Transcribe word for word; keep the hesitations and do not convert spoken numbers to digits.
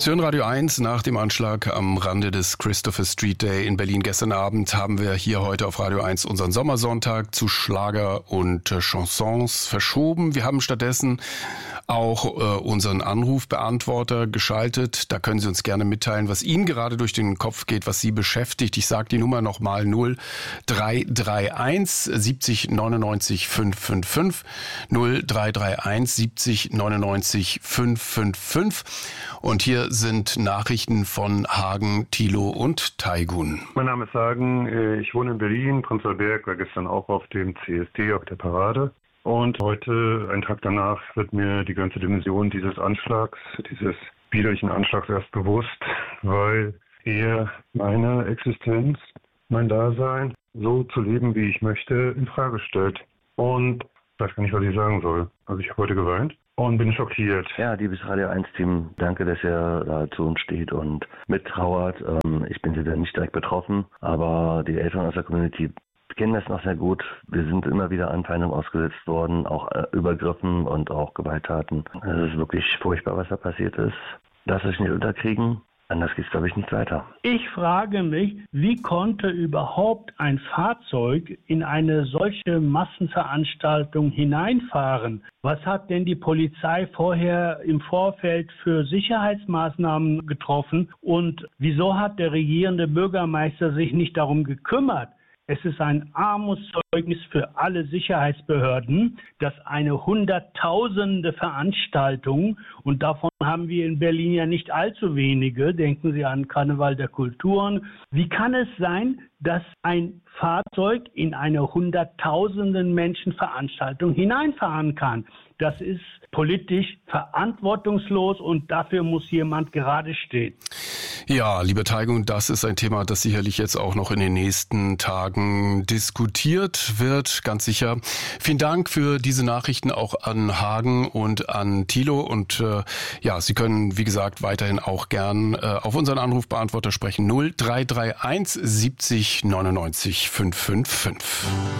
Sie hören Radio eins nach dem Anschlag am Rande des Christopher Street Day in Berlin. Gestern Abend haben wir hier heute auf Radio eins unseren Sommersonntag zu Schlager und äh, Chansons verschoben. Wir haben stattdessen auch äh, unseren Anrufbeantworter geschaltet. Da können Sie uns gerne mitteilen, was Ihnen gerade durch den Kopf geht, was Sie beschäftigt. Ich sage die Nummer nochmal: null drei drei eins siebzig neunundneunzig fünfhundertfünfundfünfzig, null drei drei eins siebzig neunundneunzig fünfhundertfünfundfünfzig. Und hier sind Nachrichten von Hagen, Thilo und Taygun. Mein Name ist Hagen, ich wohne in Berlin. Prenzlauer Berg war gestern auch auf dem C S D, auf der Parade. Und heute, einen Tag danach, wird mir die ganze Dimension dieses Anschlags, dieses widerlichen Anschlags erst bewusst, weil er meine Existenz, mein Dasein, so zu leben, wie ich möchte, in Frage stellt. Und ich weiß gar nicht, was ich sagen soll. Also ich habe heute geweint und bin schockiert. Ja, liebes Radio eins Team, danke, dass ihr da zu uns steht und mittrauert. Ich bin wieder nicht direkt betroffen, aber die Eltern aus der Community kennen das noch sehr gut. Wir sind immer wieder Anfeindungen ausgesetzt worden, auch Übergriffen und auch Gewalttaten. Es ist wirklich furchtbar, was da passiert ist. Lasst euch nicht unterkriegen. Anders geht es, glaube ich, nicht weiter. Ich frage mich, wie konnte überhaupt ein Fahrzeug in eine solche Massenveranstaltung hineinfahren? Was hat denn die Polizei vorher im Vorfeld für Sicherheitsmaßnahmen getroffen? Und wieso hat der regierende Bürgermeister sich nicht darum gekümmert? Es ist ein Armutszeugnis für alle Sicherheitsbehörden, dass eine hunderttausende Veranstaltung, und davon haben wir in Berlin ja nicht allzu wenige, denken Sie an Karneval der Kulturen. Wie kann es sein, dass ein Fahrzeug in eine hunderttausenden Menschen Veranstaltung hineinfahren kann? Das ist politisch verantwortungslos und dafür muss jemand gerade stehen. Ja, lieber Taygun, das ist ein Thema, das sicherlich jetzt auch noch in den nächsten Tagen diskutiert wird, ganz sicher. Vielen Dank für diese Nachrichten auch an Hagen und an Thilo. Und äh, ja, Sie können, wie gesagt, weiterhin auch gern äh, auf unseren Anrufbeantworter sprechen. null drei drei eins siebzig neunundneunzig fünfhundertfünfundfünfzig.